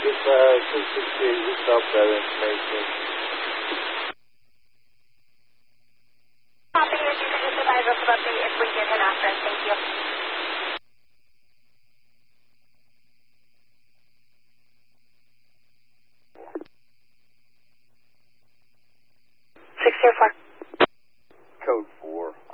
268, we stopped that information. Copy, you can just advise us about the if we get an address. Thank you. Six zero four. Code 4.